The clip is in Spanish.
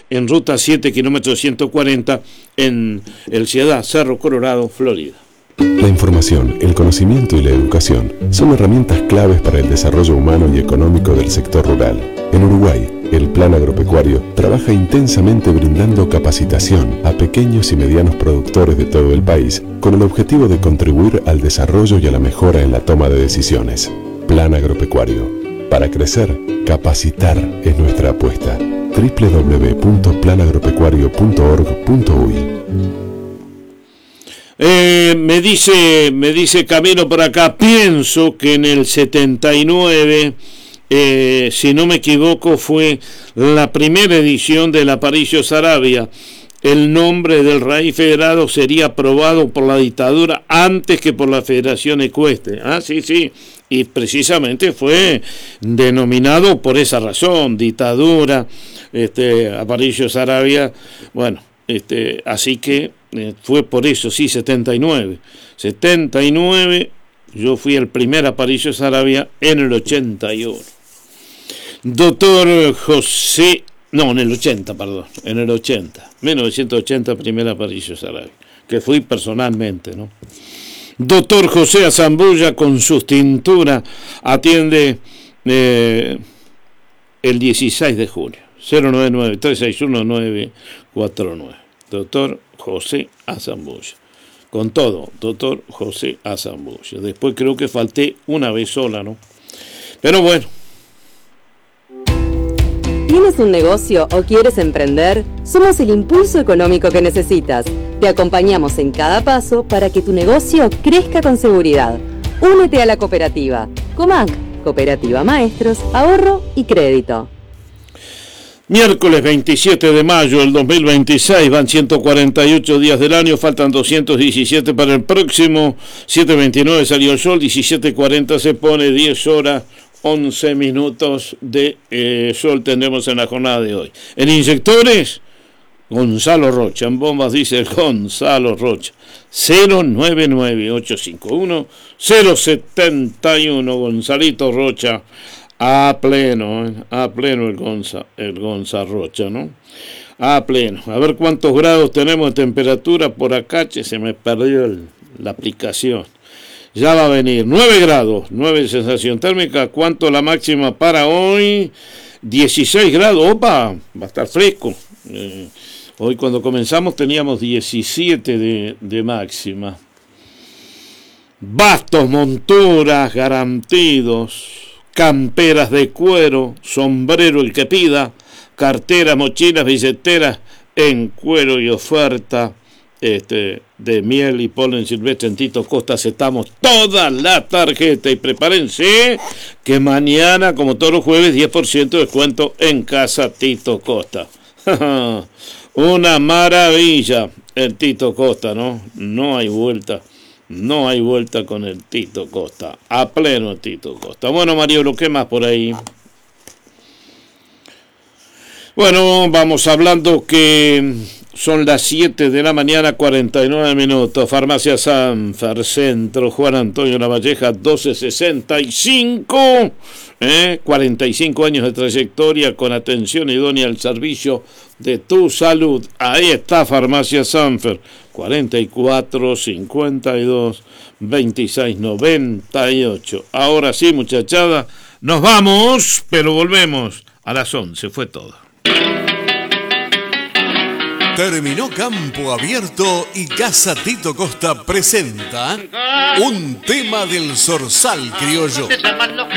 en ruta 7, kilómetro 140, en el Ciudad Cerro Colorado, Florida. La información, el conocimiento y la educación son herramientas claves para el desarrollo humano y económico del sector rural. En Uruguay, el Plan Agropecuario trabaja intensamente brindando capacitación a pequeños y medianos productores de todo el país con el objetivo de contribuir al desarrollo y a la mejora en la toma de decisiones. Plan Agropecuario. Para crecer, capacitar es nuestra apuesta. www.planagropecuario.org.uy. Me dice Camilo por acá, pienso que en el 79, si no me equivoco, fue la primera edición del Aparicio Saravia. El nombre del raíz federado sería aprobado por la dictadura antes que por la Federación Ecuestre. Sí, y precisamente fue denominado por esa razón, dictadura, Aparicio Saravia, bueno, así que fue por eso, sí, 79, yo fui el primer Aparicio Saravia en el 81. Doctor José, no, en el 80, 1980, primera Aparicio Saravia, que fui personalmente, ¿no? Doctor José Azambulla con sus tinturas atiende el 16 de junio, 099-361-949. Doctor José Azambulla. Con todo, doctor José Azambulla. Después creo que falté una vez sola, ¿no? Pero bueno. ¿Tienes un negocio o quieres emprender? Somos el impulso económico que necesitas. Te acompañamos en cada paso para que tu negocio crezca con seguridad. Únete a la cooperativa. Comac, Cooperativa Maestros, Ahorro y Crédito. Miércoles 27 de mayo del 2026, van 148 días del año, faltan 217 para el próximo. 7:29 salió el sol, 17:40 se pone, 10 horas 11 minutos de sol tendremos en la jornada de hoy. En inyectores, Gonzalo Rocha. En bombas dice Gonzalo Rocha. 099-851-071. Gonzalito Rocha. A pleno el Gonza Rocha, ¿no? A pleno. A ver cuántos grados tenemos de temperatura por acá. Se me perdió la aplicación. Ya va a venir. 9 grados. 9 de sensación térmica. ¿Cuánto la máxima para hoy? 16 grados. Opa, va a estar fresco. Hoy cuando comenzamos teníamos 17 de máxima. Bastos, monturas, garantidos, camperas de cuero, sombrero el que pida, carteras, mochilas, billeteras en cuero y oferta de miel y polen silvestre en Tito Costa. Aceptamos toda la tarjeta y prepárense que mañana, como todos los jueves, 10% de descuento en casa Tito Costa. Una maravilla el Tito Costa, ¿no? No hay vuelta con el Tito Costa. A pleno el Tito Costa. Bueno, Mariolo, ¿qué más por ahí? Bueno, vamos hablando que son las 7 de la mañana, 49 minutos. Farmacia Sanfer, Centro Juan Antonio Lavalleja, 1265. 45 años de trayectoria con atención idónea al servicio de tu salud. Ahí está Farmacia Sanfer, 44 52 26 98. Ahora sí, muchachada, nos vamos, pero volvemos a las 11. Fue todo. Terminó Campo Abierto y Casa Tito Costa presenta un tema del Zorzal Criollo.